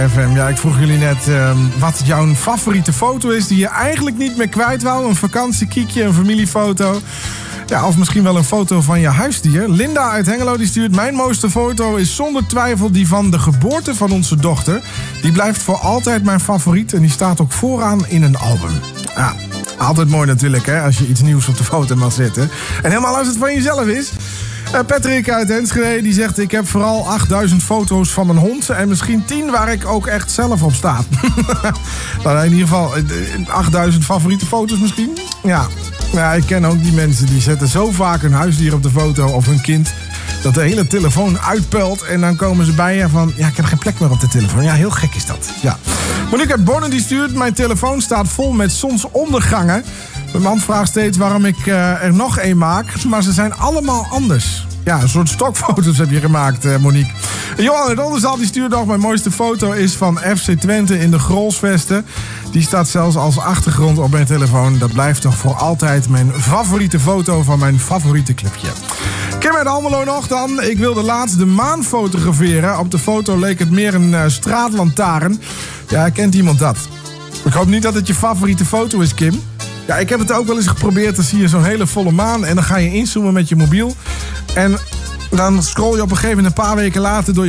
FM. Ja, ik vroeg jullie net wat jouw favoriete foto is die je eigenlijk niet meer kwijt wou. Een vakantiekiekje, een familiefoto. Ja, of misschien wel een foto van je huisdier. Linda uit Hengelo die stuurt: mijn mooiste foto is zonder twijfel die van de geboorte van onze dochter. Die blijft voor altijd mijn favoriet en die staat ook vooraan in een album. Ja, altijd mooi natuurlijk, hè, als je iets nieuws op de foto mag zetten. En helemaal als het van jezelf is. Patrick uit Enschede die zegt: ik heb vooral 8000 foto's van mijn hond en misschien 10 waar ik ook echt zelf op sta. Nou, in ieder geval 8000 favoriete foto's misschien. Ja, ik ken ook die mensen die zetten zo vaak hun huisdier op de foto of hun kind dat de hele telefoon uitpelt en dan komen ze bij je van: ja, ik heb geen plek meer op de telefoon. Ja, heel gek is dat. Ja. Monique uit Bonnen die stuurt: mijn telefoon staat vol met zonsondergangen. Mijn man vraagt steeds waarom ik er nog één maak, maar ze zijn allemaal anders. Ja, een soort stokfoto's heb je gemaakt, Monique. Johan uit Oldenzaal die stuurt nog: mijn mooiste foto is van FC Twente in de Grolsvesten. Die staat zelfs als achtergrond op mijn telefoon. Dat blijft toch voor altijd mijn favoriete foto van mijn favoriete clubje. Kim uit Almelo nog dan: ik wilde laatst de maan fotograferen. Op de foto leek het meer een straatlantaarn. Ja, kent iemand dat? Ik hoop niet dat het je favoriete foto is, Kim. Ja, ik heb het ook wel eens geprobeerd. Dan zie je zo'n hele volle maan en dan ga je inzoomen met je mobiel. En dan scroll je op een gegeven moment een paar weken later door je